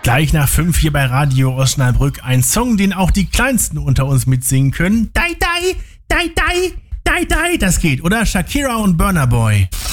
Gleich nach 5 hier bei Radio Osnabrück ein Song, den auch die Kleinsten unter uns mitsingen können. Dai, dai, dai, dai, dai, dai. Das geht, oder? Shakira und Burna Boy.